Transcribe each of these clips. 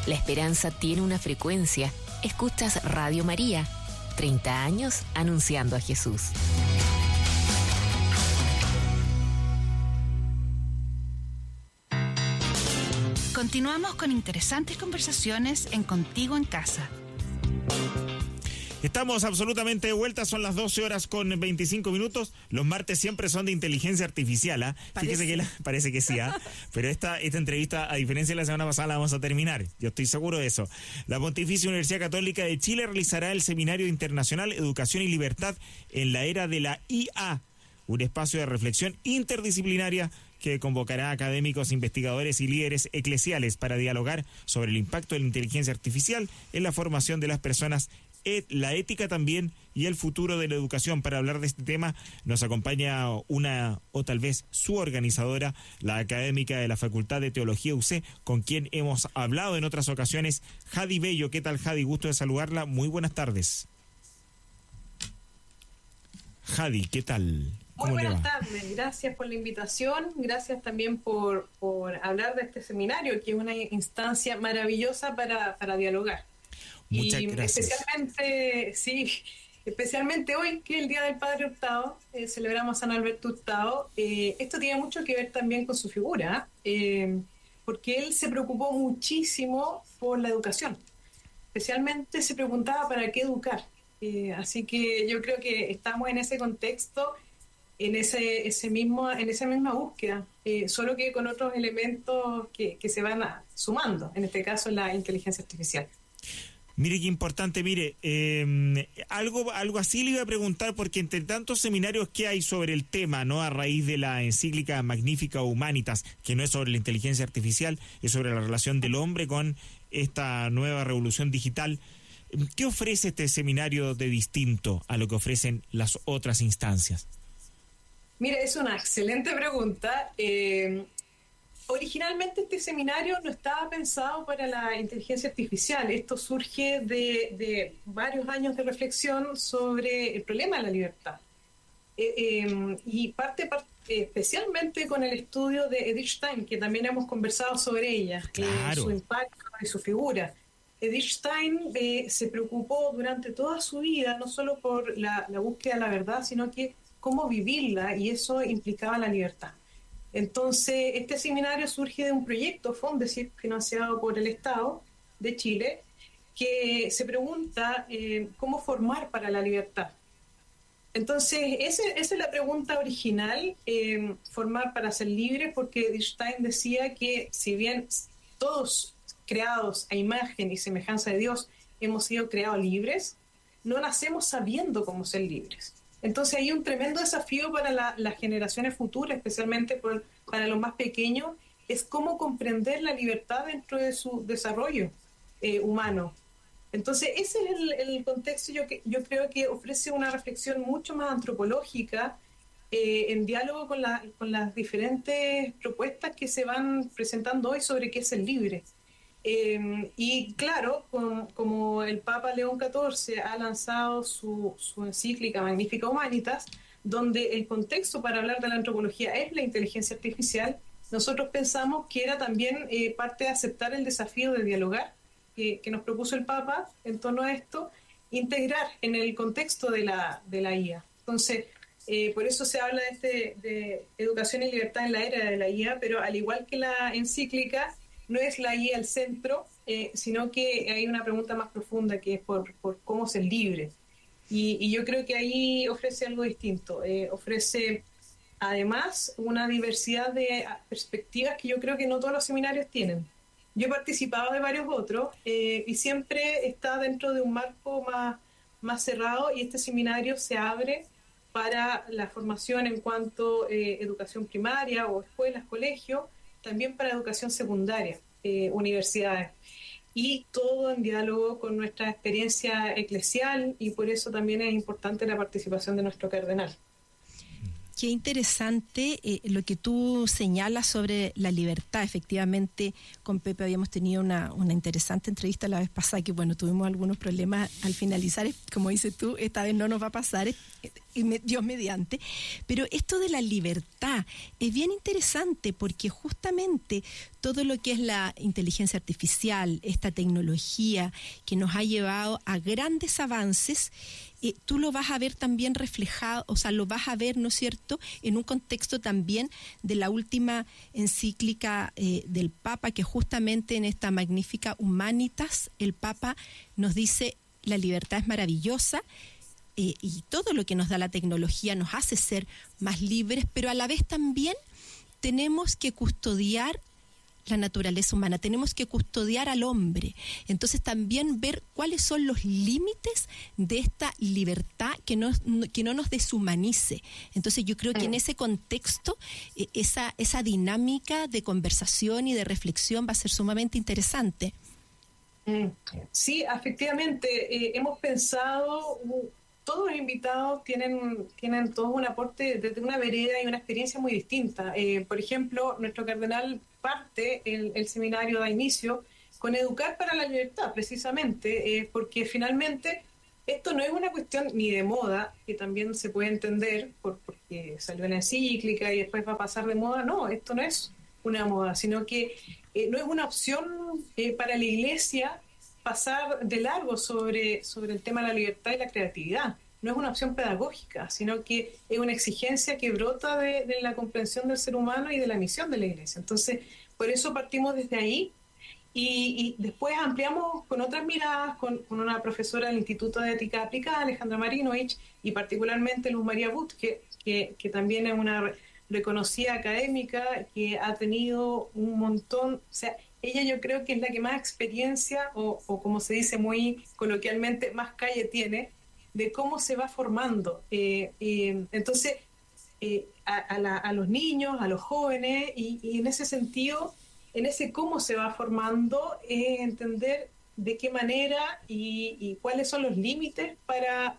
La esperanza tiene una frecuencia. Escuchas Radio María. 30 años anunciando a Jesús. Continuamos con interesantes conversaciones en Contigo en Casa. Estamos absolutamente de vuelta, son las 12 horas con 25 minutos. Los martes siempre son de inteligencia artificial, ¿ah? Fíjese que parece que sí, ¿ah? Pero esta entrevista, a diferencia de la semana pasada, la vamos a terminar. Yo estoy seguro de eso. La Pontificia Universidad Católica de Chile realizará el Seminario Internacional Educación y Libertad en la Era de la IA, un espacio de reflexión interdisciplinaria que convocará a académicos, investigadores y líderes eclesiales para dialogar sobre el impacto de la inteligencia artificial en la formación de las personas, la ética también y el futuro de la educación. Para hablar de este tema nos acompaña una, o tal vez su organizadora, la académica de la Facultad de Teología UC, con quien hemos hablado en otras ocasiones, Jadi Bello. ¿Qué tal, Jadi? Gusto de saludarla. Muy buenas tardes. Jadi, ¿qué tal? Muy buenas tardes, gracias por la invitación, gracias también por hablar de este seminario, que es una instancia maravillosa para dialogar. Muchas gracias. Especialmente hoy, que es el Día del Padre Hurtado, celebramos a San Alberto Hurtado. Esto tiene mucho que ver también con su figura, porque él se preocupó muchísimo por la educación. Especialmente se preguntaba para qué educar. Así que yo creo que estamos en ese contexto, en esa misma búsqueda, solo que con otros elementos que se van sumando, en este caso la inteligencia artificial. Mire qué importante, algo así le iba a preguntar, porque entre tantos seminarios que hay sobre el tema, ¿no?, a raíz de la encíclica Magnificat Humanitas, que no es sobre la inteligencia artificial, es sobre la relación del hombre con esta nueva revolución digital. ¿Qué ofrece este seminario de distinto a lo que ofrecen las otras instancias? Mira, es una excelente pregunta. Originalmente este seminario no estaba pensado para la inteligencia artificial. Esto surge de varios años de reflexión sobre el problema de la libertad. Y parte especialmente con el estudio de Edith Stein, que también hemos conversado sobre ella, claro, su impacto y su figura. Edith Stein se preocupó durante toda su vida no solo por la búsqueda de la verdad, sino que cómo vivirla, y eso implicaba la libertad. Entonces, este seminario surge de un proyecto Fondesit, financiado por el Estado de Chile, que se pregunta cómo formar para la libertad. Entonces, esa es la pregunta original, formar para ser libres, porque Edith Stein decía que si bien todos creados a imagen y semejanza de Dios hemos sido creados libres, no nacemos sabiendo cómo ser libres. Entonces hay un tremendo desafío para las generaciones futuras, especialmente para los más pequeños, es cómo comprender la libertad dentro de su desarrollo humano. Entonces ese es el contexto. Yo creo que ofrece una reflexión mucho más antropológica, en diálogo con las diferentes propuestas que se van presentando hoy sobre qué es el libre. Y claro, como el Papa León XIV ha lanzado su encíclica Magnificat Humanitas, donde el contexto para hablar de la antropología es la inteligencia artificial, nosotros pensamos que era también parte de aceptar el desafío de dialogar que nos propuso el Papa en torno a esto, integrar en el contexto de la IA. Entonces, por eso se habla de educación y libertad en la era de la IA, pero al igual que la encíclica, no es la IA al centro, sino que hay una pregunta más profunda, que es por cómo ser libre. Y yo creo que ahí ofrece algo distinto. Ofrece, además, una diversidad de perspectivas que yo creo que no todos los seminarios tienen. Yo he participado de varios otros y siempre está dentro de un marco más cerrado, y este seminario se abre para la formación en cuanto a educación primaria o escuelas, colegios, también para educación secundaria, universidades, y todo en diálogo con nuestra experiencia eclesial, y por eso también es importante la participación de nuestro cardenal. Qué interesante lo que tú señalas sobre la libertad. Efectivamente, con Pepe habíamos tenido una interesante entrevista la vez pasada, que bueno, tuvimos algunos problemas al finalizar. Como dices tú, esta vez no nos va a pasar. Dios mediante, pero esto de la libertad es bien interesante porque justamente todo lo que es la inteligencia artificial, esta tecnología que nos ha llevado a grandes avances, tú lo vas a ver también reflejado, o sea, lo vas a ver, ¿no es cierto?, en un contexto también de la última encíclica del Papa, que justamente en esta magnífica Humanitas, el Papa nos dice, la libertad es maravillosa, y todo lo que nos da la tecnología nos hace ser más libres, pero a la vez también tenemos que custodiar la naturaleza humana, tenemos que custodiar al hombre. Entonces también ver cuáles son los límites de esta libertad que no nos deshumanice. Entonces yo creo que en ese contexto esa dinámica de conversación y de reflexión va a ser sumamente interesante. Sí, efectivamente, hemos pensado, todos los invitados tienen todos un aporte desde una vereda y una experiencia muy distinta. Por ejemplo, nuestro cardenal parte el seminario da inicio con Educar para la Libertad, precisamente, porque finalmente esto no es una cuestión ni de moda, que también se puede entender porque salió en la encíclica y después va a pasar de moda. No, esto no es una moda, sino que no es una opción para la Iglesia pasar de largo sobre el tema de la libertad y la creatividad. No es una opción pedagógica, sino que es una exigencia que brota de la comprensión del ser humano y de la misión de la Iglesia. Entonces, por eso partimos desde ahí y después ampliamos con otras miradas, con una profesora del Instituto de Ética Aplicada, Alejandra Marinovich, y particularmente Luz María But, que también es una reconocida académica que ha tenido un montón, o sea, ella yo creo que es la que más experiencia o como se dice muy coloquialmente, más calle tiene de cómo se va formando. Entonces, a los niños, a los jóvenes, y en ese sentido, en ese cómo se va formando, es entender de qué manera y cuáles son los límites para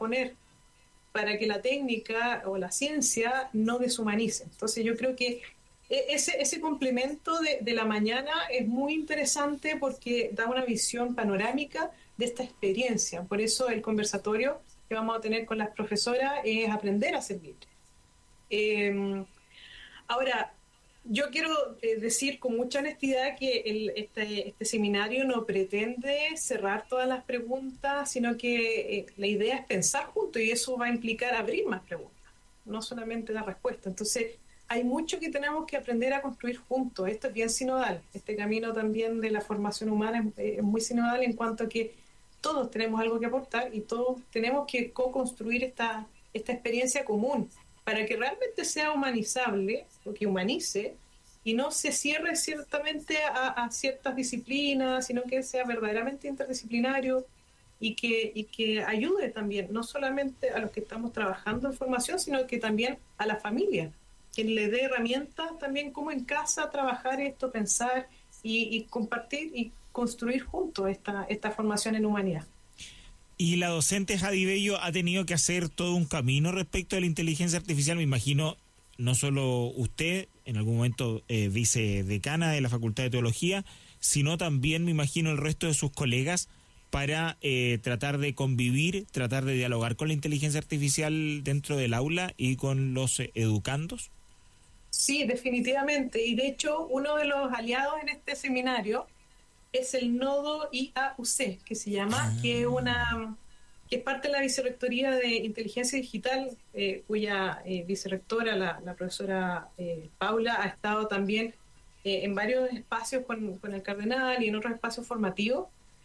que la técnica o la ciencia no deshumanice. Entonces yo creo que ese complemento de la mañana es muy interesante porque da una visión panorámica de esta experiencia. Por eso el conversatorio que vamos a tener con las profesoras es aprender a ser libre. Ahora, yo quiero decir con mucha honestidad que este seminario no pretende cerrar todas las preguntas, sino que la idea es pensar juntos y eso va a implicar abrir más preguntas, no solamente dar respuesta. Entonces, hay mucho que tenemos que aprender a construir juntos. Esto es bien sinodal. Este camino también de la formación humana es muy sinodal en cuanto a que todos tenemos algo que aportar y todos tenemos que co-construir esta experiencia común para que realmente sea humanizable, o que humanice, y no se cierre ciertamente a ciertas disciplinas, sino que sea verdaderamente interdisciplinario y que ayude también, no solamente a los que estamos trabajando en formación, sino que también a la familia, que le dé herramientas también como en casa trabajar esto, pensar y compartir y construir juntos esta formación en humanidad. Y la docente Jadi Bello ha tenido que hacer todo un camino respecto a la inteligencia artificial, me imagino, no solo usted, en algún momento vicedecana de la Facultad de Teología, sino también, me imagino, el resto de sus colegas para tratar de convivir, tratar de dialogar con la inteligencia artificial dentro del aula y con los educandos. Sí, definitivamente. Y de hecho, uno de los aliados en este seminario es el nodo IAUC, que se llama, que es parte de la Vicerrectoría de Inteligencia Digital, cuya vicerrectora, la profesora Paula, ha estado también en varios espacios con el cardenal y en otros espacios formativos,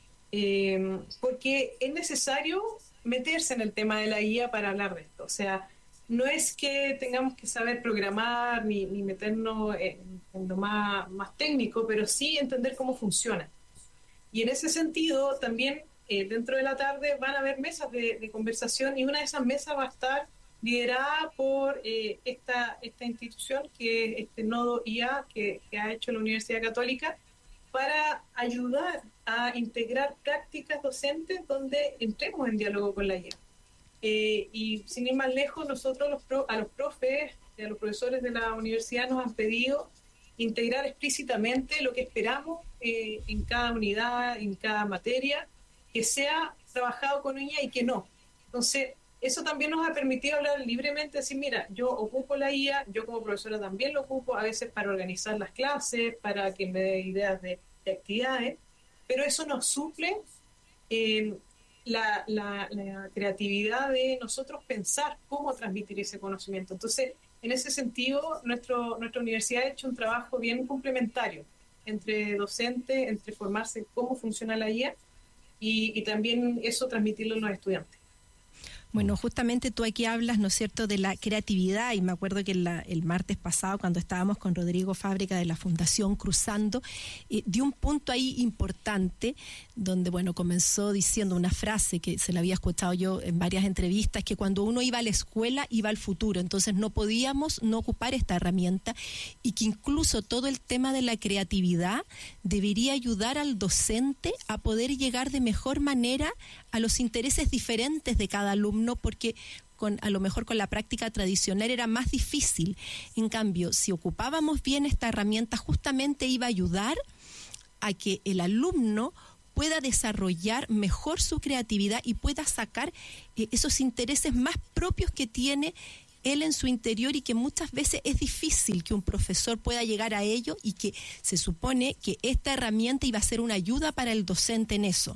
porque es necesario meterse en el tema de la IA para hablar de esto. O sea, no es que tengamos que saber programar ni meternos en lo más técnico, pero sí entender cómo funciona. Y en ese sentido, también dentro de la tarde van a haber mesas de conversación y una de esas mesas va a estar liderada por esta institución, que es este nodo IA que ha hecho la Universidad Católica, para ayudar a integrar prácticas docentes donde entremos en diálogo con la IA. Y sin ir más lejos, nosotros a los profes, a los profesores de la universidad nos han pedido integrar explícitamente lo que esperamos en cada unidad, en cada materia, que sea trabajado con IA y que no. Entonces, eso también nos ha permitido hablar libremente, decir, mira, yo ocupo la IA, yo como profesora también lo ocupo, a veces para organizar las clases, para que me dé ideas de actividades, pero eso nos suple la creatividad de nosotros pensar cómo transmitir ese conocimiento. Entonces, en ese sentido, nuestra universidad ha hecho un trabajo bien complementario entre docentes, entre formarse en cómo funciona la IA y también eso transmitirlo a los estudiantes. Bueno, justamente tú aquí hablas, ¿no es cierto?, de la creatividad, y me acuerdo que el martes pasado, cuando estábamos con Rodrigo Fábrega de la Fundación Cruzando, dio un punto ahí importante, donde, bueno, comenzó diciendo una frase que se la había escuchado yo en varias entrevistas, que cuando uno iba a la escuela, iba al futuro, entonces no podíamos no ocupar esta herramienta, y que incluso todo el tema de la creatividad debería ayudar al docente a poder llegar de mejor manera a los intereses diferentes de cada alumno, porque a lo mejor con la práctica tradicional era más difícil. En cambio, si ocupábamos bien esta herramienta, justamente iba a ayudar a que el alumno pueda desarrollar mejor su creatividad y pueda sacar esos intereses más propios que tiene él en su interior, y que muchas veces es difícil que un profesor pueda llegar a ello, y que se supone que esta herramienta iba a ser una ayuda para el docente en eso.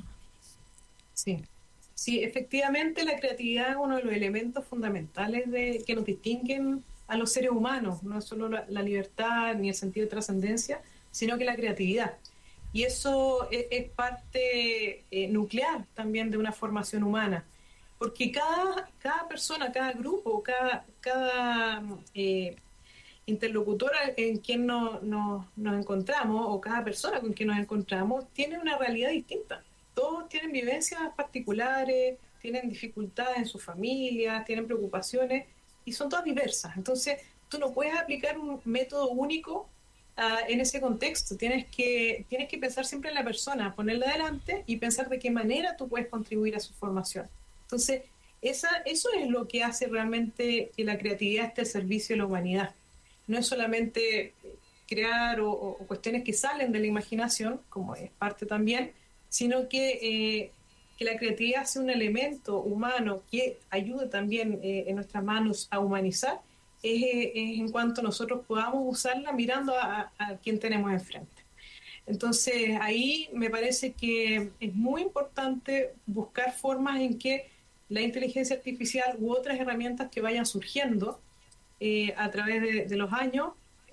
Sí, efectivamente la creatividad es uno de los elementos fundamentales que nos distinguen a los seres humanos, no es solo la libertad ni el sentido de trascendencia, sino que la creatividad. Y eso es parte nuclear también de una formación humana, porque cada persona, cada grupo, cada interlocutora en quien nos encontramos, o cada persona con quien nos encontramos, tiene una realidad distinta. Todos tienen vivencias particulares, tienen dificultades en su familia, tienen preocupaciones, y son todas diversas. Entonces, tú no puedes aplicar un método único en ese contexto. Tienes que pensar siempre en la persona, ponerla adelante y pensar de qué manera tú puedes contribuir a su formación. Entonces, eso es lo que hace realmente que la creatividad esté al servicio de la humanidad. No es solamente crear o cuestiones que salen de la imaginación, como es parte también, sino que la creatividad sea un elemento humano que ayude también en nuestras manos a humanizar, es en cuanto nosotros podamos usarla mirando a quien tenemos enfrente. Entonces, ahí me parece que es muy importante buscar formas en que la inteligencia artificial u otras herramientas que vayan surgiendo a través de los años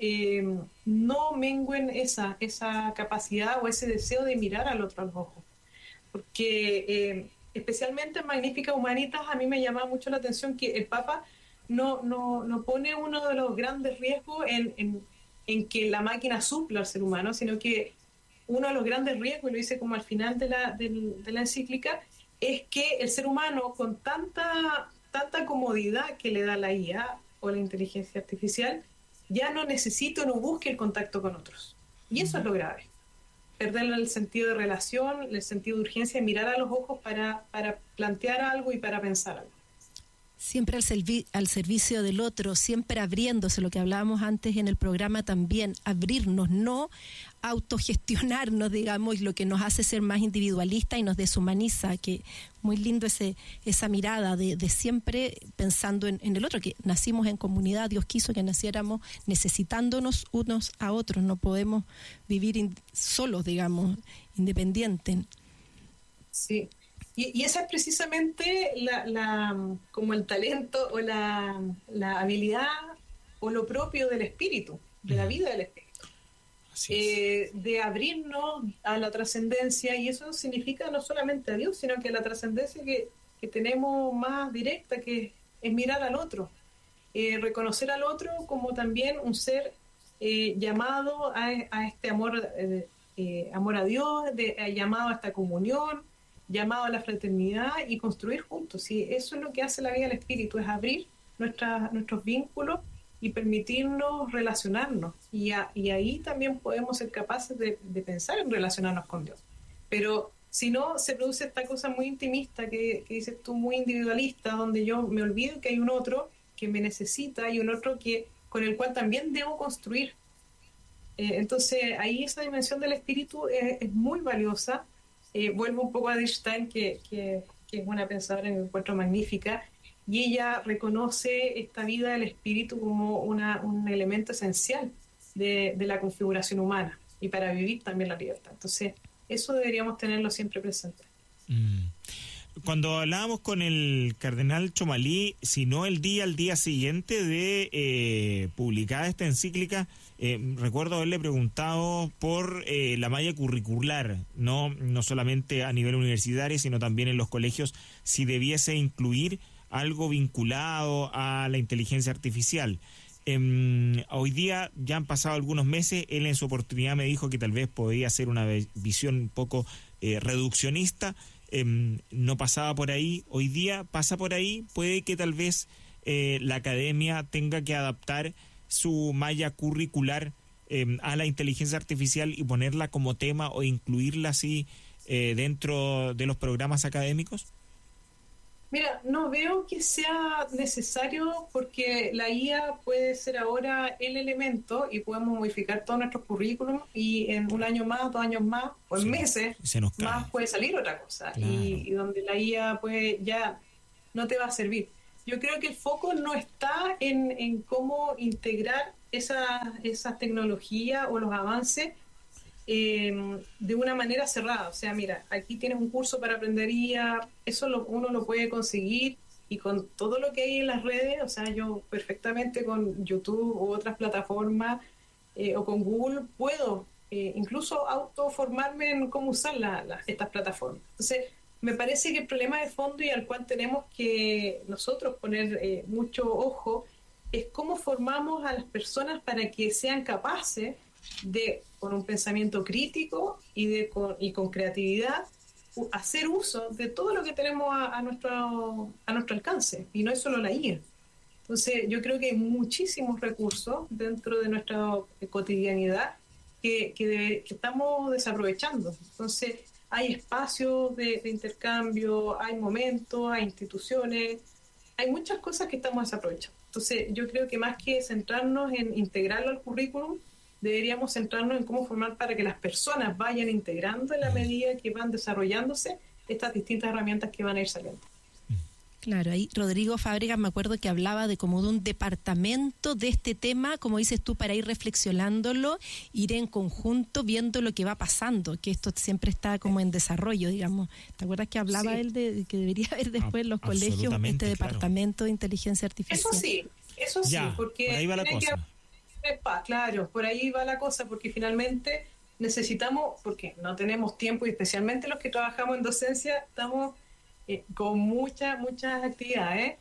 no mengüen esa capacidad o ese deseo de mirar al otro a los ojos. Porque especialmente en Magnificat Humanitas a mí me llama mucho la atención que el Papa no pone uno de los grandes riesgos en que la máquina supla al ser humano, sino que uno de los grandes riesgos, y lo dice como al final de la encíclica, es que el ser humano, con tanta comodidad que le da la IA o la inteligencia artificial, ya no necesita o no busque el contacto con otros. Y eso es lo grave. Perder el sentido de relación, el sentido de urgencia, mirar a los ojos para plantear algo y para pensar algo. Siempre al servicio del otro, siempre abriéndose, lo que hablábamos antes en el programa también, abrirnos, no autogestionarnos, digamos, lo que nos hace ser más individualistas y nos deshumaniza, que muy lindo esa mirada de siempre pensando en el otro, que nacimos en comunidad, Dios quiso que naciéramos necesitándonos unos a otros, no podemos vivir solos, digamos, independientes. Sí. Y esa es precisamente como el talento o la habilidad o lo propio del espíritu, de la vida del espíritu. De abrirnos a la trascendencia, y eso significa no solamente a Dios, sino que a la trascendencia que tenemos más directa, que es mirar al otro, reconocer al otro como también un ser llamado a este amor a Dios, llamado a esta comunión, llamado a la fraternidad y construir juntos. Y eso es lo que hace la vida del espíritu, es abrir nuestros vínculos y permitirnos relacionarnos. Y ahí también podemos ser capaces de pensar en relacionarnos con Dios. Pero si no, se produce esta cosa muy intimista que dices tú, muy individualista, donde yo me olvido que hay un otro que me necesita y un otro con el cual también debo construir. Entonces ahí esa dimensión del espíritu es muy valiosa. Vuelvo un poco a Edith Stein, que es una pensadora que me encuentro magnífica, y ella reconoce esta vida del espíritu como un elemento esencial de la configuración humana y para vivir también la libertad. Entonces, eso deberíamos tenerlo siempre presente. Cuando hablábamos con el cardenal Chomalí, si no al día siguiente de publicada esta encíclica, recuerdo haberle preguntado por la malla curricular, no solamente a nivel universitario, sino también en los colegios, si debiese incluir algo vinculado a la inteligencia artificial. Hoy día ya han pasado algunos meses, él en su oportunidad me dijo que tal vez podía ser una visión un poco reduccionista, no pasaba por ahí, hoy día pasa por ahí, puede que tal vez la academia tenga que adaptar su malla curricular a la inteligencia artificial y ponerla como tema o incluirla así dentro de los programas académicos. Mira, no veo que sea necesario porque la IA puede ser ahora el elemento y podemos modificar todos nuestros currículums y en un año más, 2 años más o en meses más puede salir otra cosa. Claro. Y donde la IA pues ya no te va a servir. Yo creo que el foco no está en cómo integrar esas tecnologías o los avances de una manera cerrada. O sea, mira, aquí tienes un curso para aprender IA, eso uno lo puede conseguir, y con todo lo que hay en las redes, o sea, yo perfectamente con YouTube u otras plataformas o con Google puedo incluso autoformarme en cómo usar estas plataformas. Entonces, me parece que el problema de fondo y al cual tenemos que nosotros poner mucho ojo es cómo formamos a las personas para que sean capaces de, con un pensamiento crítico y con creatividad, hacer uso de todo lo que tenemos a nuestro alcance, y no es solo la IA. Entonces, yo creo que hay muchísimos recursos dentro de nuestra cotidianidad que estamos desaprovechando. Entonces, hay espacios de intercambio, hay momentos, hay instituciones, hay muchas cosas que estamos desaprovechando. Entonces, yo creo que más que centrarnos en integrarlo al currículum, deberíamos centrarnos en cómo formar para que las personas vayan integrando en la medida que van desarrollándose estas distintas herramientas que van a ir saliendo. Claro, ahí Rodrigo Fábregas me acuerdo que hablaba de como de un departamento de este tema, como dices tú, para ir reflexionándolo, ir en conjunto viendo lo que va pasando, que esto siempre está como en desarrollo, digamos. ¿Te acuerdas que hablaba él de que debería haber después en los colegios este departamento de inteligencia artificial? Eso sí, ya, porque por ahí va la cosa. Claro, por ahí va la cosa, porque finalmente necesitamos, porque no tenemos tiempo, y especialmente los que trabajamos en docencia, estamos con muchas actividades,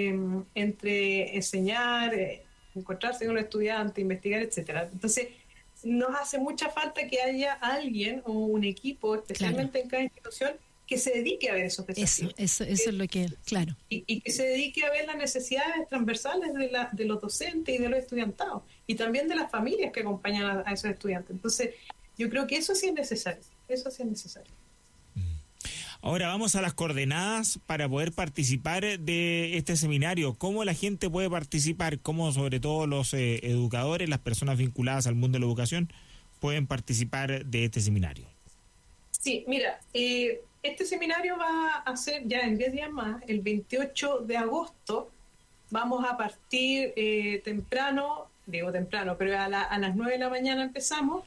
entre enseñar, encontrarse con los estudiantes, investigar, etcétera. Entonces, nos hace mucha falta que haya alguien o un equipo, especialmente en cada institución, que se dedique a ver esos desafíos. Eso es lo que, claro. Y que se dedique a ver las necesidades transversales de los docentes y de los estudiantados, y también de las familias que acompañan a esos estudiantes. Entonces, yo creo que eso sí es necesario. Ahora vamos a las coordenadas para poder participar de este seminario. ¿Cómo la gente puede participar? ¿Cómo sobre todo los educadores, las personas vinculadas al mundo de la educación, pueden participar de este seminario? Sí, mira, este seminario va a ser ya en 10 días más, el 28 de agosto. Vamos a partir temprano, pero a las 9 de la mañana empezamos.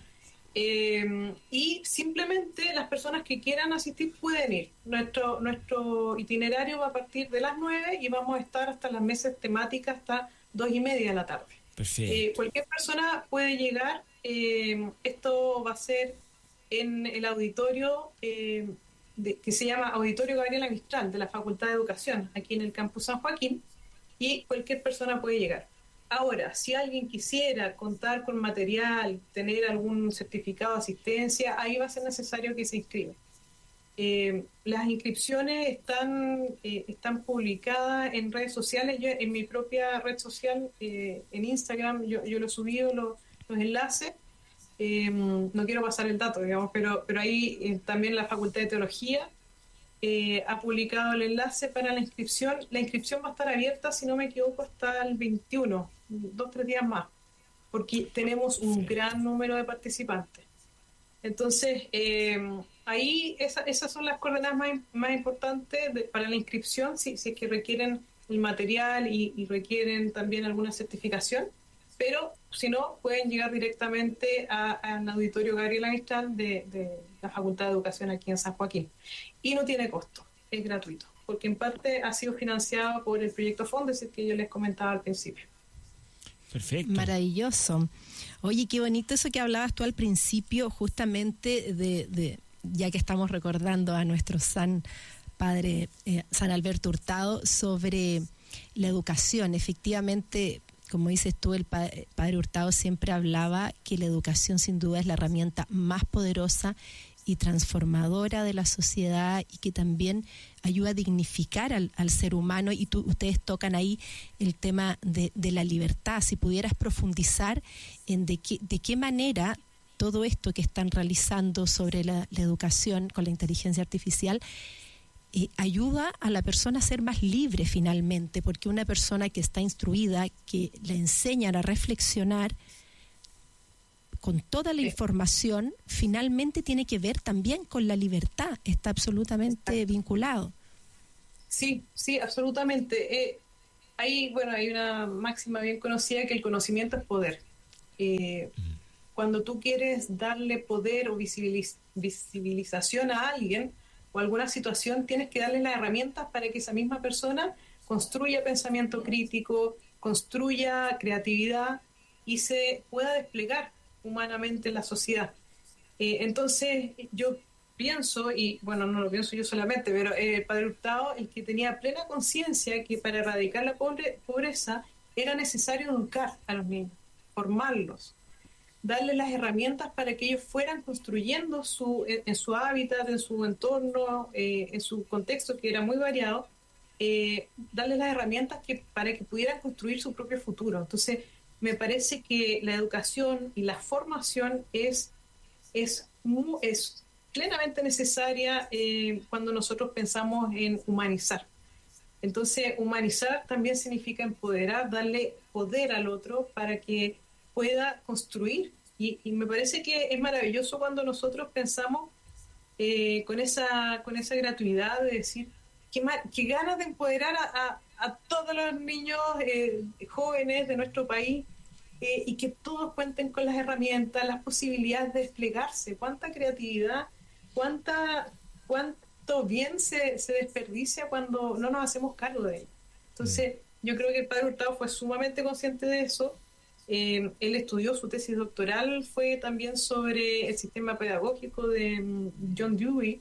Y simplemente las personas que quieran asistir pueden ir. Nuestro itinerario va a partir de las 9 y vamos a estar hasta las mesas temáticas hasta 2:30 de la tarde. Perfecto. Cualquier persona puede llegar. Esto va a ser en el auditorio que se llama Auditorio Gabriela Mistral de la Facultad de Educación, aquí en el Campus San Joaquín, y cualquier persona puede llegar. Ahora, si alguien quisiera contar con material, tener algún certificado de asistencia, ahí va a ser necesario que se inscriba. Las inscripciones están publicadas en redes sociales. Yo, en mi propia red social, en Instagram, yo lo he subido los enlaces. No quiero pasar el dato, digamos, pero ahí también la Facultad de Teología ha publicado el enlace para la inscripción. La inscripción va a estar abierta, si no me equivoco, hasta el 21, 2-3 días más, porque tenemos un gran número de participantes. Entonces, ahí esas son las coordenadas más importantes para la inscripción, si es que requieren el material y requieren también alguna certificación, pero si no, pueden llegar directamente al auditorio Gabriela Mistral de la Facultad de Educación aquí en San Joaquín. Y no tiene costo, es gratuito, porque en parte ha sido financiado por el proyecto Fondesit que yo les comentaba al principio. Perfecto. Maravilloso. Oye, qué bonito eso que hablabas tú al principio, justamente de ya que estamos recordando a nuestro San Padre, San Alberto Hurtado, sobre la educación. Efectivamente, como dices tú, el Padre Hurtado siempre hablaba que la educación sin duda es la herramienta más poderosa y transformadora de la sociedad, y que también ayuda a dignificar al ser humano. Y ustedes tocan ahí el tema de la libertad. Si pudieras profundizar en de qué manera todo esto que están realizando sobre la educación con la inteligencia artificial ayuda a la persona a ser más libre finalmente, porque una persona que está instruida, que le enseñan a reflexionar con toda la información, finalmente tiene que ver también con la libertad, está absolutamente vinculado. Sí, absolutamente. Hay una máxima bien conocida, que el conocimiento es poder. Cuando tú quieres darle poder o visibilización a alguien o alguna situación, tienes que darle las herramientas para que esa misma persona construya pensamiento crítico, construya creatividad y se pueda desplegar humanamente en la sociedad. Entonces yo pienso, y bueno, no lo pienso yo solamente, pero el Padre Hurtado, el que tenía plena conciencia que para erradicar la pobreza era necesario educar a los niños, formarlos, darles las herramientas para que ellos fueran construyendo en su hábitat, en su entorno, en su contexto, que era muy variado, darles las herramientas para que pudieran construir su propio futuro. Entonces, me parece que la educación y la formación es plenamente necesaria cuando nosotros pensamos en humanizar. Entonces, humanizar también significa empoderar, darle poder al otro para que pueda construir. Y me parece que es maravilloso cuando nosotros pensamos con esa gratuidad de decir qué ganas de empoderar a todos los niños jóvenes de nuestro país, y que todos cuenten con las herramientas, las posibilidades de desplegarse. Cuánta creatividad, cuánto bien se desperdicia cuando no nos hacemos cargo de ello. Entonces, yo creo que el Padre Hurtado fue sumamente consciente de eso. Él estudió, su tesis doctoral fue también sobre el sistema pedagógico de John Dewey,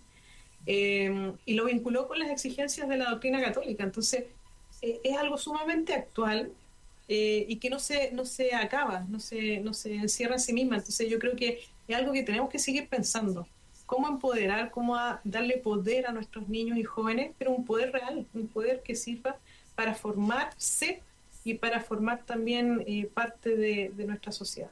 y lo vinculó con las exigencias de la doctrina católica. Entonces, es algo sumamente actual, y que no se acaba, no se encierra en sí misma. Entonces, yo creo que es algo que tenemos que seguir pensando. Cómo empoderar, cómo darle poder a nuestros niños y jóvenes, pero un poder real, un poder que sirva para formarse y para formar también parte de nuestra sociedad.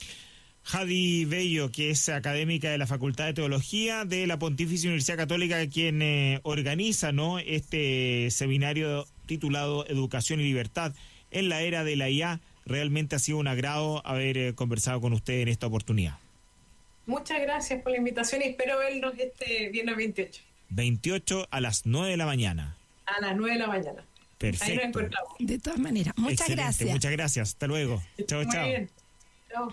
Jadi Bello, que es académica de la Facultad de Teología de la Pontificia Universidad Católica, quien organiza, ¿no?, este seminario titulado Educación y Libertad en la era de la IA. Realmente ha sido un agrado haber conversado con usted en esta oportunidad. Muchas gracias por la invitación y espero vernos este viernes 28. 28 a las 9 de la mañana. A las 9 de la mañana. Perfecto. Ahí nos encontramos. De todas maneras, muchas Excelente, gracias. Muchas gracias. Hasta luego. Chao, Muy chao. bien. Chao.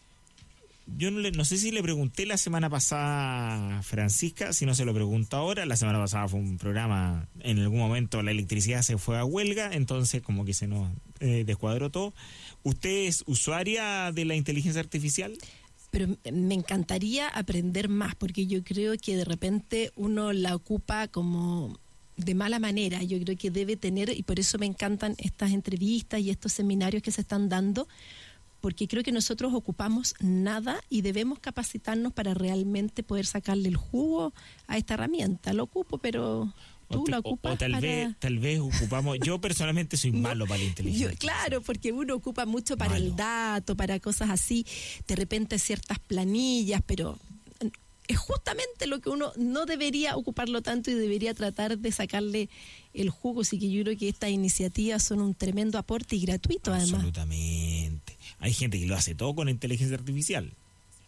Yo no sé si le pregunté la semana pasada a Francisca, si no se lo pregunto ahora. La semana pasada fue un programa, en algún momento la electricidad se fue a huelga, entonces como que se nos descuadró todo. ¿Usted es usuaria de la inteligencia artificial? Pero me encantaría aprender más, porque yo creo que de repente uno la ocupa como de mala manera. Yo creo que debe tener, y por eso me encantan estas entrevistas y estos seminarios que se están dando, porque creo que nosotros ocupamos nada y debemos capacitarnos para realmente poder sacarle el jugo a esta herramienta. Lo ocupo, pero tú la ocupas o tal vez ocupamos. Yo personalmente soy malo para la inteligencia. Claro, porque uno ocupa mucho para el dato, para cosas así, de repente ciertas planillas, pero es justamente lo que uno no debería ocuparlo tanto y debería tratar de sacarle el jugo. Así que yo creo que estas iniciativas son un tremendo aporte y gratuito, además. Absolutamente. Hay gente que lo hace todo con inteligencia artificial.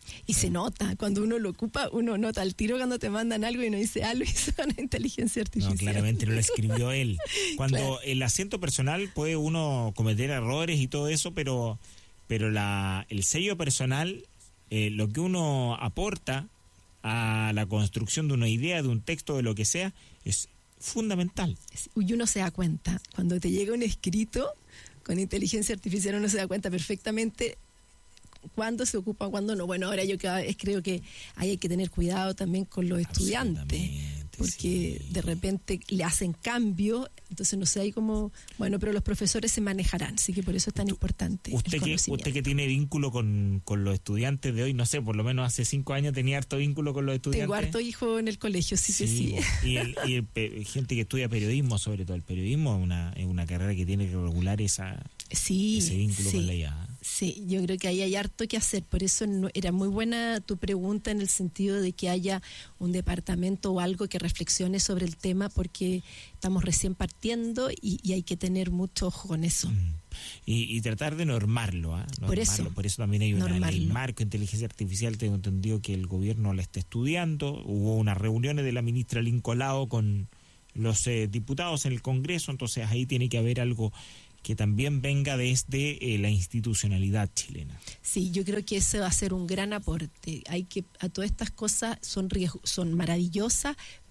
Y se nota, cuando uno lo ocupa, uno nota al tiro cuando te mandan algo y uno dice, lo hizo una inteligencia artificial. No, claramente no lo escribió él. Cuando Claro. el acento personal puede uno cometer errores y todo eso, pero el sello personal, lo que uno aporta a la construcción de una idea, de un texto, de lo que sea, es fundamental. Y uno se da cuenta, cuando te llega un escrito con inteligencia artificial, uno se da cuenta perfectamente cuándo se ocupa, cuándo no. Bueno, ahora yo cada vez creo que hay que tener cuidado también con los estudiantes, Absolutamente, porque sí. de repente le hacen cambio, entonces no sé, hay como, bueno, pero los profesores se manejarán, así que por eso es tan importante el Usted conocimiento. que tiene vínculo con los estudiantes de hoy, no sé, por lo menos hace 5 años tenía harto vínculo con los estudiantes. Tengo harto hijo en el colegio, sí que sí. Gente que estudia periodismo, sobre todo el periodismo, es una carrera que tiene que regular ese vínculo con la IA. Sí, yo creo que ahí hay harto que hacer, por eso era muy buena tu pregunta en el sentido de que haya un departamento o algo que reflexione sobre el tema, porque estamos recién partiendo y hay que tener mucho ojo con eso. Y tratar de normarlo, Por eso también hay una ley normarlo. marco, inteligencia artificial, tengo entendido que el gobierno la está estudiando, hubo unas reuniones de la ministra Lincolao con los diputados en el Congreso, entonces ahí tiene que haber algo que también venga desde la institucionalidad chilena. Sí, yo creo que ese va a ser un gran aporte. A todas estas cosas son maravillosas,